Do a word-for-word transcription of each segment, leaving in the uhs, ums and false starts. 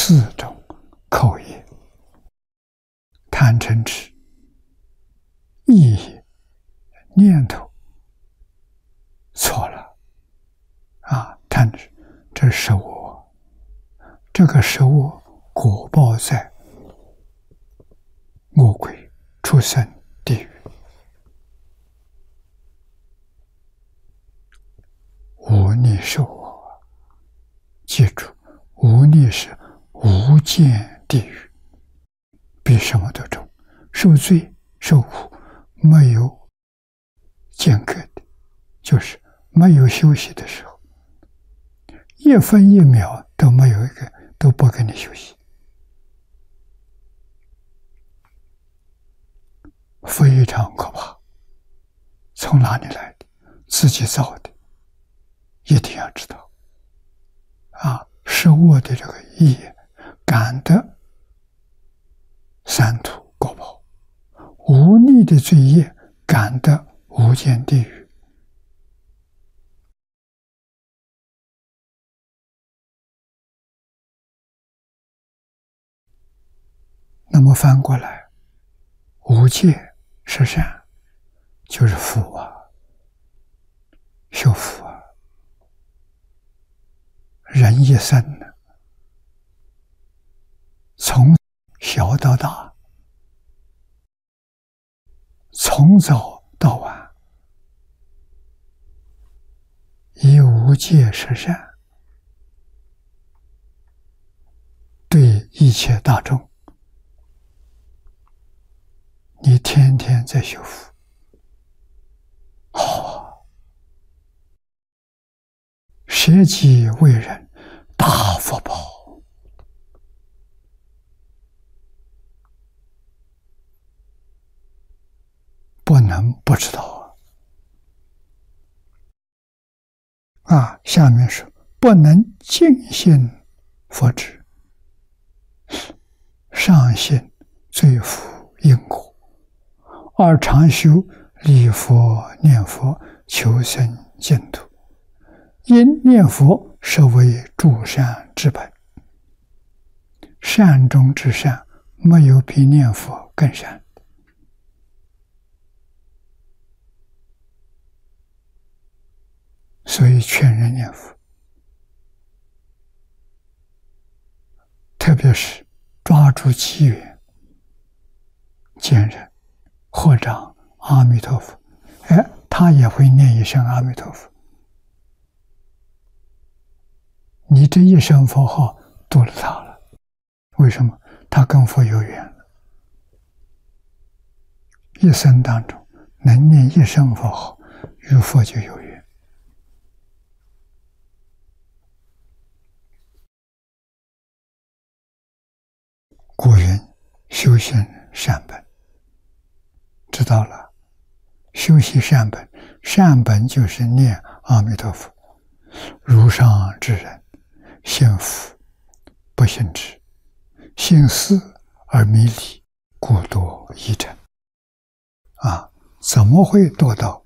四种口业：贪嗔痴、意业、念头。错了啊！贪嗔，这是我，这个是我果报在恶鬼、畜生、地狱。无逆是我，记住，无逆是无间地狱，比什么都重，受罪受苦没有间隔的，就是没有休息的时候，一分一秒都没有一个都不给你休息，非常可怕。从哪里来的？自己造的，一定要知道啊！是我的这个业感得三途果报，无逆的罪业感得无间地狱。那么翻过来，无戒是善，就是福啊，修福啊。人一生呢，从小到大，从早到晚，以无戒是善，对一切大众，你天天在修福，好啊！舍己为人，大福报。不能不知道啊！啊，下面是不能尽信佛旨，上信罪福因果，而常修礼佛念佛，求生净土。因念佛是为诸善之本，善中之善，没有比念佛更善。所以劝人念佛，特别是抓住机缘见人合掌阿弥陀佛，哎，他也会念一声阿弥陀佛。你这一声佛号度了他了，为什么？他跟佛有缘了。一生当中能念一声佛号，与佛就有缘。古云修行善本，知道了，修习善本，善本就是念阿弥陀佛。如上之人，信佛不信之，信思而迷离，故堕一尘。啊，怎么会堕到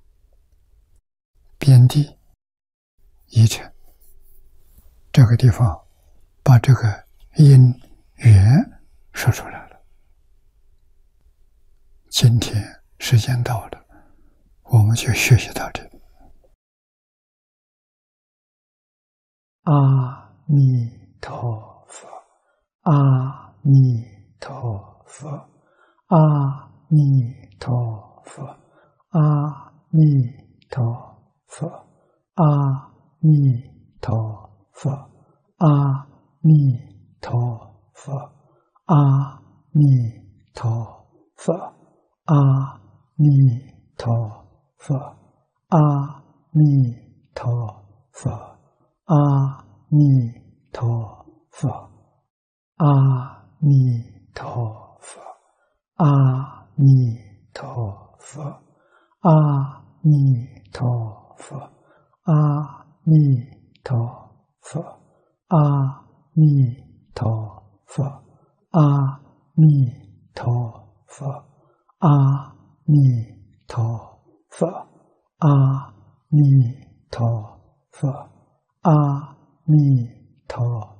边地一尘？这个地方把这个因缘说出来了。今天时间到了，我们就学习到这里。阿弥陀佛，阿弥陀佛，阿弥陀佛，阿弥陀佛，阿弥陀佛，阿弥陀佛，阿弥陀佛，阿弥陀佛，阿弥陀佛，阿弥陀佛，阿弥陀佛，阿弥陀佛，阿弥陀佛，阿弥陀佛，阿弥陀佛，阿弥陀佛，阿弥陀佛，阿弥陀佛，阿弥陀